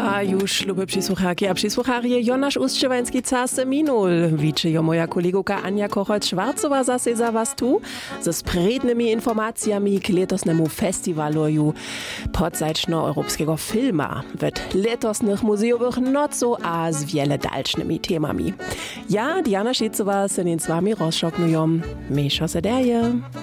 A już, lubię przysłuchaki a przysłucharie, Jonasz Ustrzewański czasy minul. Wiecie, jo moja kolegoka Ania Kochot-Schwarzowa zase za was tu, ze sprytnymi informacjami k letosnemu festiwalu podzajczno-europejskiego filma, w letosnych muzeowych nocu a z wiele dalsznymi temami. Ja, Diana Szejcowa, se z wami rozszoknuję. Mesza se derje.